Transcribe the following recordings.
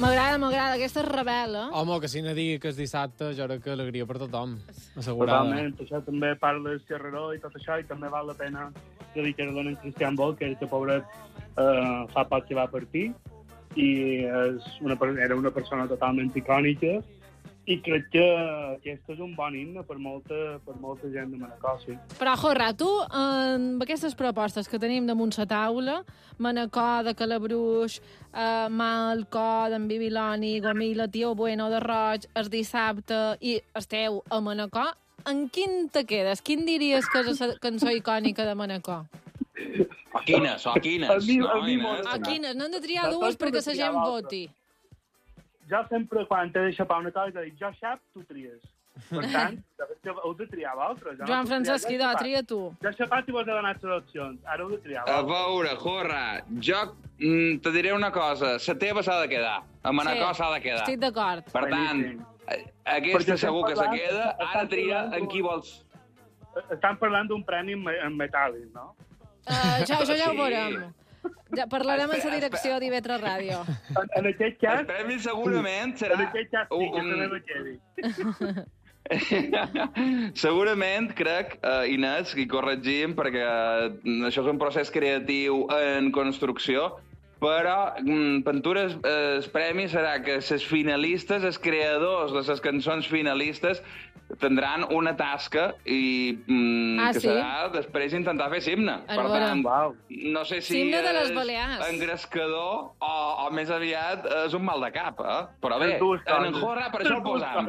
M'agrada, aquesta és rebel, eh? Home, que si no digui que és dissabte, jo crec que alegria per tothom. Assegurada. Totalment, això també parla del xerreró i tot això, i també val la pena dedicar-lo en Cristian Boll, que pobret fa poc que va partir, i era una persona totalment icònica, i crec que aquest és un bon himne per molta gent de Manacor, sí. Però, Jorra, tu, amb aquestes propostes que tenim damunt la taula, Manacor de Calabruix, Malcor d'en Bibiloni, Gomila, Tio Bueno de Roig, el dissabte, i esteu a Manacor, en quin te quedes? Quin diries que és la cançó icònica de Manacor? O quines? A mi no hem de triar dues perquè la gent voti. Jo sempre, quan t'he de xapar una cosa, dic, jo xap, tu tries. Per tant, heu de triar vosaltres. Joan Francesc Idò, tria tu. Jo he xapat i vos he donat les opcions. Ara heu de triar vosaltres. A veure, Jorra, jo te diré una cosa. La teva s'ha de quedar. A Manacor s'ha de quedar. Estic d'acord. Per tant, aquesta segur que se queda. Ara tria en qui vols. Estan parlant d'un premi en metàl·lic, no? Això ja ho veurem. Ja parlarem en la direcció d'IV3 Ràdio. En aquest cas... El premi segurament serà... En aquest cas sí, que també me quedi. Segurament, crec, Inés, i corregim, perquè això és un procés creatiu en construcció, però Pintures, el premi serà que les finalistes, els creadors de les cançons finalistes, tindran una tasca i que serà després intentar fer himne. Per tant, no sé si és engrescador o més aviat és un mal de cap, eh? Però bé, en Jorra per això el posam.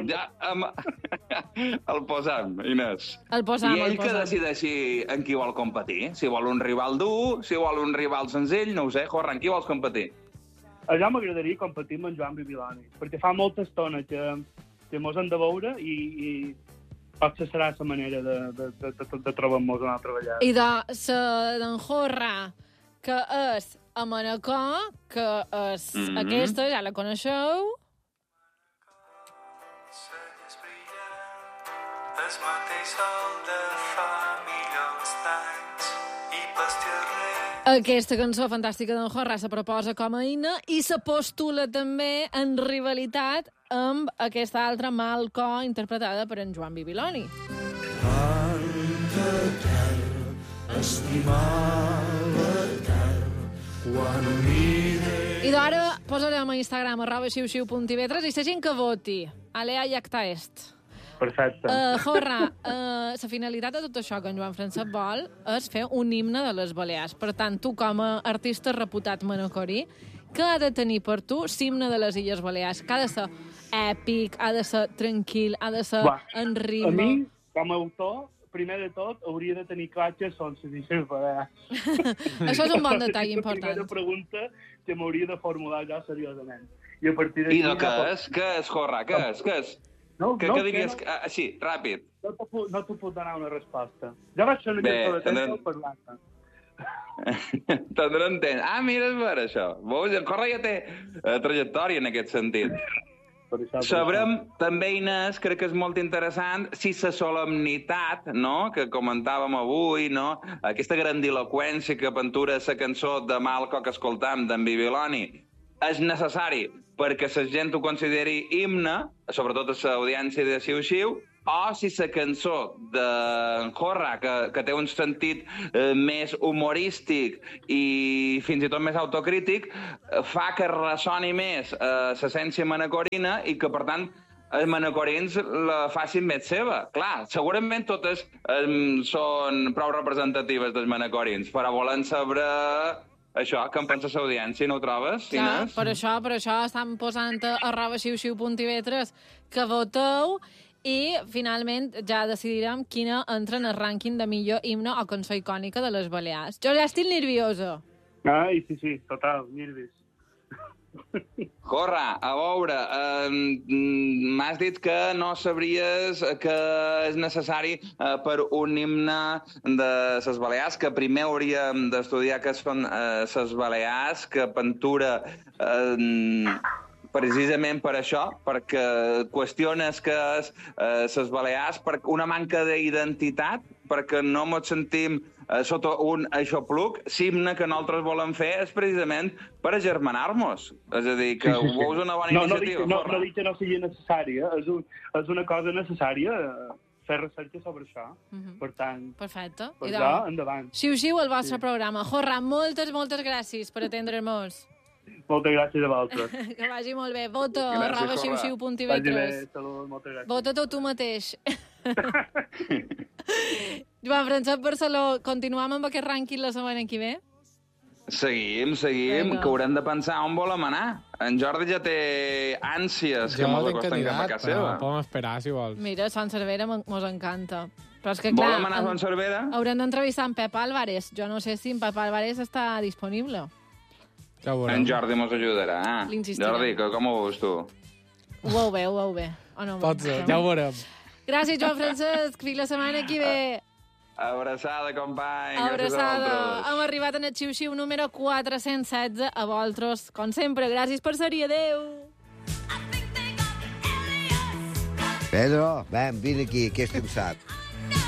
El posam, Inés. I ell que decideixi en qui vol competir. Si vol un rival dur, si vol un rival senzill, no ho sé. Jorra, en qui vols competir? A jo m'agradaria competir amb en Joan Bibiloni, perquè fa molta estona que mos hem de veure i potser serà la manera de trobar-nos una altra vegada. I d'en Jorra, que és a Manacor, que és aquesta, ja la coneixeu. El mateix sol de fa milions d'anys i pastir-ne. Aquesta cançó fantàstica d'en Jorra se proposa com a himne i se postula també en rivalitat amb aquesta altra Malcor interpretada per en Joan Bibiloni. Tanta terra, estimar l'etern, quan unida... I d'ara posarem a Instagram @xiu-xiu.tv3 i la gent que voti. Alea jacta est. Perfecte. Jorra, la finalitat de tot això que en Joan Francesc vol és fer un himne de les Balears. Per tant, tu com a artista reputat manacorí, què ha de tenir per tu l'himne de les Illes Balears? Que ha de ser èpic, ha de ser tranquil, ha de ser en ritme... A mi, com a autor, primer de tot, hauria de tenir clar que són les Illes Balears. Això és un bon detall important. És la primera pregunta que m'hauria de formular jo seriosament. I a partir d'aquí... I què és? Què és, Jorra? Què és? Què diries? Així, ràpid. No t'ho puc donar una resposta. Ja vaig fer una llista de temps parlant. Tindré entès. Mira, és vera, això. Veus, en Jorra ja té trajectòria en aquest sentit. Sabrem també, Inés, crec que és molt interessant, si la solemnitat, no?, que comentàvem avui, no?, aquesta grandiloqüència que aventura la cançó de Malcor que escoltam d'en Bibiloni, és necessari perquè la gent ho consideri himne, sobretot a l'audiència de Xiu-Xiu, o si la cançó d'en Jorra, que té un sentit més humorístic i fins i tot més autocrític, fa que ressoni més l'essència manacorina i que, per tant, els manacorins la facin més seva. Clar, segurament totes són prou representatives dels manacorins, però volen saber... Això, que en pensa l'audiència, no ho trobes, Inés? Per això estan posant a @xiu-xiu.tv3 que voteu i, finalment, ja decidirem quina entra en el rànquing de millor himne o cançó icònica de les Balears. Jo ja estic nerviosa. Sí, total, nervis. Jorra, a veure, m'has dit que no sabries que és necessari per un himne de les Balears, que primer hauríem d'estudiar què són les Balears, que Pintura precisament per això, perquè qüestiones que és les Balears, per una manca d'identitat, perquè no ens sentim sota un aixopluc, l'himne que nosaltres volem fer és precisament per agermanar-nos. És a dir, que ho veus una bona iniciativa. No dic que no sigui necessària, és una cosa necessària fer recerca sobre això. Per tant, Perfecte. per això, endavant. Xiu-xiu al vostre programa. Jorra, moltes gràcies per atendre'ns. Moltes gràcies a vosaltres. Que vagi molt bé. Voto, Gràcies, @xiu-xiu.tv3. Vagi bé, salut, moltes gràcies. Vota-t'ho tu mateix. Joan Francesc Barceló, continuam amb aquest rànquing la setmana que ve? Seguim, Vinga. que haurem de pensar on volem anar. En Jordi ja té ànsies que Jo mos tinc acostem cap a candidat, casa però seva. podem esperar, si vols. Mira, Sant Cervera mos encanta. Però és que, clar, Volem anar a Sant Cervera? haurem d'entrevistar en Pep Álvarez. Jo no sé si en Pep Álvarez està disponible. Ja ho veurem. En Jordi mos ajudarà. L'insistirem. Jordi, com ho veus tu? Ho veu bé. O no, Pot ser, ja ho veurem. Gràcies, Joan Francesc. Fins la setmana que ve. Abraçada, company. Gràcies a Abraçada. vosaltres. Hem arribat en el xiu-xiu número 416 a vosaltres. Com sempre, gràcies per ser-hi. Adéu. Pedro, ven, vine aquí, que és cansat.